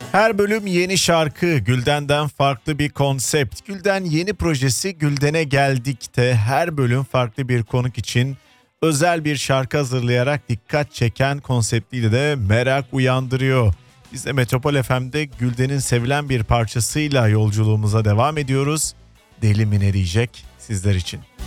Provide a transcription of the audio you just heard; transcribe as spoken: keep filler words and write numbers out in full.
Her bölüm yeni şarkı, Gülden'den farklı bir konsept. Gülden yeni projesi Gülden'e Geldik'te her bölüm farklı bir konuk için özel bir şarkı hazırlayarak dikkat çeken konseptiyle de merak uyandırıyor. Biz de Metropol F M'de Gülden'in sevilen bir parçasıyla yolculuğumuza devam ediyoruz. Deli mi ne diyecek sizler için.